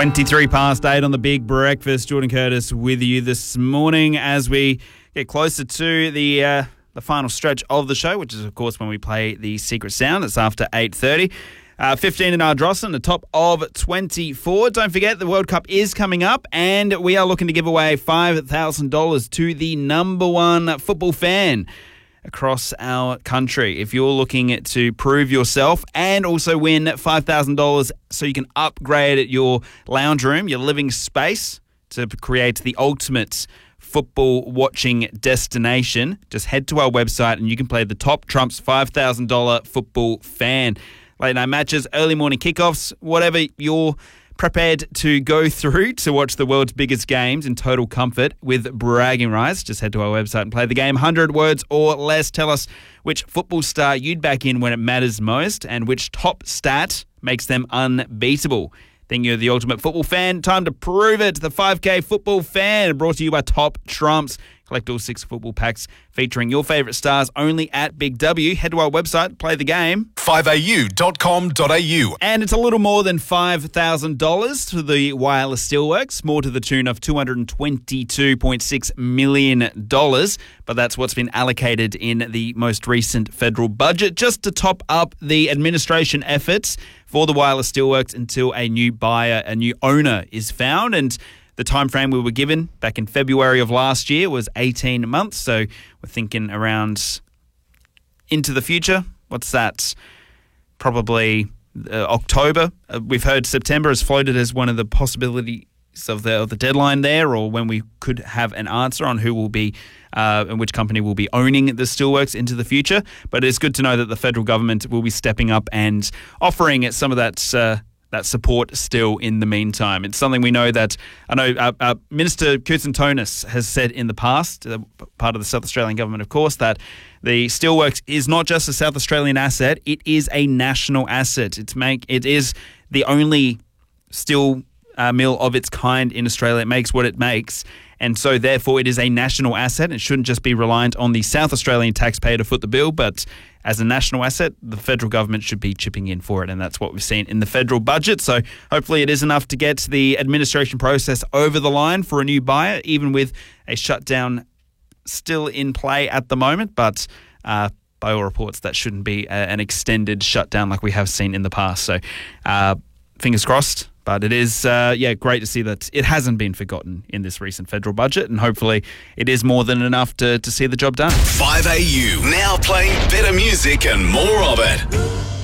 23 past 8 on the Big Breakfast. Jordan Curtis with you this morning as we get closer to the final stretch of the show, which is, of course, when we play the Secret Sound. It's after 8:30. 15 in Ardrossan, the top of 24. Don't forget, the World Cup is coming up, and we are looking to give away $5,000 to the number one football fan across our country. If you're looking to prove yourself and also win $5,000 so you can upgrade your lounge room, your living space, to create the ultimate football watching destination, just head to our website and you can play the Top Trumps $5,000 football fan. Late night matches, early morning kickoffs, whatever you're prepared to go through to watch the world's biggest games in total comfort with bragging rights. Just head to our website and play the game. 100 words or less. Tell us which football star you'd back in when it matters most and which top stat makes them unbeatable. Think you're the ultimate football fan? Time to prove it. The 5K Football Fan, brought to you by Top Trumps. Collect all 6 football packs featuring your favourite stars only at Big W. Head to our website, play the game. 5au.com.au. And it's a little more than $5,000 to the Wireless Steelworks, more to the tune of $222.6 million. But that's what's been allocated in the most recent federal budget, just to top up the administration efforts for the Wireless Steelworks until a new buyer, a new owner is found. And the time frame we were given back in February of last year was 18 months. So we're thinking around into the future. What's that? Probably October. We've heard September is floated as one of the possibilities of the deadline there, or when we could have an answer on who will be and which company will be owning the Steelworks into the future. But it's good to know that the federal government will be stepping up and offering it some of that support still in the meantime. It's something we know that, I know Minister Koutsantonis has said in the past, part of the South Australian government, of course, that the Steelworks is not just a South Australian asset, it is a national asset. It is the only steel mill of its kind in Australia. It makes what it makes. And so, therefore, it is a national asset. It shouldn't just be reliant on the South Australian taxpayer to foot the bill, but as a national asset, the federal government should be chipping in for it, and that's what we've seen in the federal budget. So hopefully it is enough to get the administration process over the line for a new buyer, even with a shutdown still in play at the moment. But by all reports, that shouldn't be an extended shutdown like we have seen in the past. So fingers crossed. But it is, great to see that it hasn't been forgotten in this recent federal budget, and hopefully it is more than enough to see the job done. 5AU, now playing better music and more of it.